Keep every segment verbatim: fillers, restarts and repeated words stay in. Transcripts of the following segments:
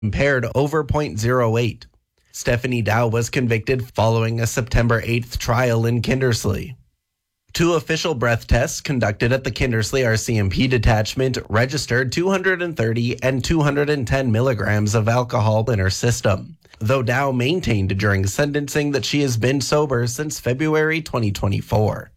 impaired over zero point zero eight. Stephanie Dow was convicted following a September eighth trial in Kindersley. Two official breath tests conducted at the Kindersley R C M P detachment registered two hundred thirty and two hundred ten milligrams of alcohol in her system, though Dow maintained during sentencing that she has been sober since February twenty twenty-four.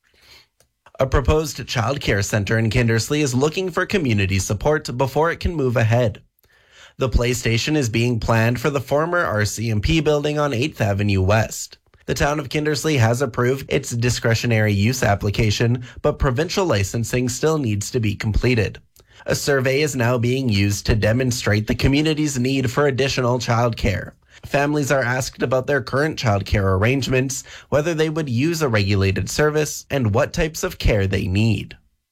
A proposed childcare center in Kindersley is looking for community support before it can move ahead. The PlayStation is being planned for the former R C M P building on eighth Avenue West. The town of Kindersley has approved its discretionary use application, but provincial licensing still needs to be completed. A survey is now being used to demonstrate the community's need for additional childcare. Families are asked about their current childcare arrangements, whether they would use a regulated service, and what types of care they need.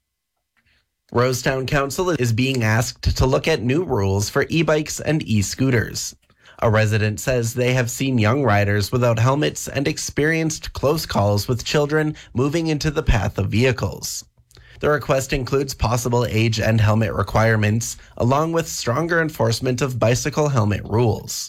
Rosetown Council is being asked to look at new rules for e-bikes and e-scooters. A resident says they have seen young riders without helmets and experienced close calls with children moving into the path of vehicles. The request includes possible age and helmet requirements, along with stronger enforcement of bicycle helmet rules.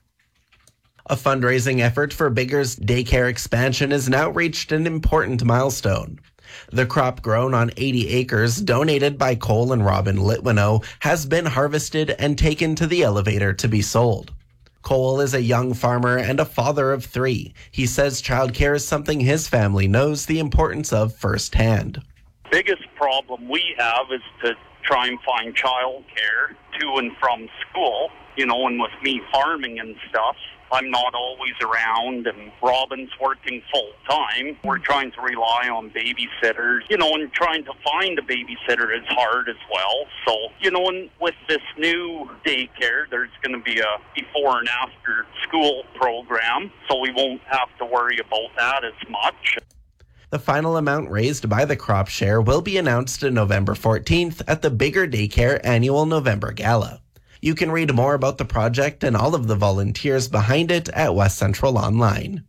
A fundraising effort for Bigger's daycare expansion has now reached an important milestone. The crop grown on eighty acres, donated by Cole and Robin Litwinow, has been harvested and taken to the elevator to be sold. Cole is a young farmer and a father of three. He says childcare is something his family knows the importance of firsthand. Biggest problem we have is to try and find childcare to and from school, you know, and with me farming and stuff, I'm not always around, and Robin's working full-time. We're trying to rely on babysitters, you know, and trying to find a babysitter is hard as well. So, you know, and with this new daycare, there's going to be a before and after school program, so we won't have to worry about that as much. The final amount raised by the crop share will be announced on November fourteenth at the Bigger Daycare annual November Gala. You can read more about the project and all of the volunteers behind it at West Central Online.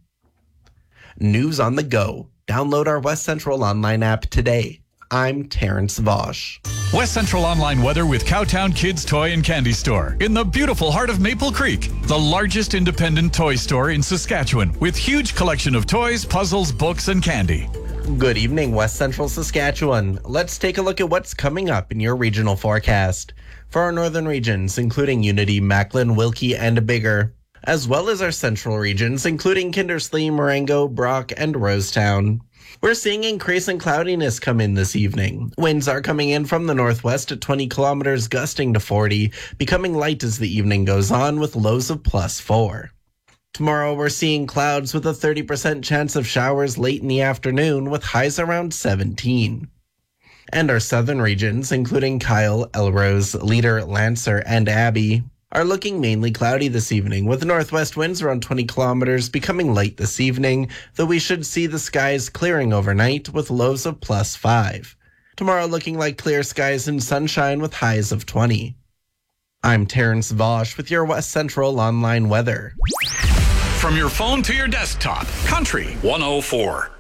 News on the go. Download our West Central Online app today. I'm Terrence Vosh. West Central Online weather with Cowtown Kids Toy and Candy Store in the beautiful heart of Maple Creek, the largest independent toy store in Saskatchewan with huge collection of toys, puzzles, books, and candy. Good evening, West Central Saskatchewan. Let's take a look at what's coming up in your regional forecast. For our northern regions, including Unity, Macklin, Wilkie, and Bigger, as well as our central regions, including Kindersley, Marengo, Brock, and Rosetown. We're seeing increasing cloudiness come in this evening. Winds are coming in from the northwest at twenty kilometers, gusting to forty, becoming light as the evening goes on with lows of plus four. Tomorrow, we're seeing clouds with a thirty percent chance of showers late in the afternoon with highs around seventeen. And our southern regions, including Kyle, Elrose, Leader, Lancer, and Abbey, are looking mainly cloudy this evening, with northwest winds around twenty kilometers, becoming light this evening, though we should see the skies clearing overnight with lows of plus five. Tomorrow looking like clear skies and sunshine with highs of twenty. I'm Terrence Vosh with your West Central Online weather. From your phone to your desktop, Country one oh four.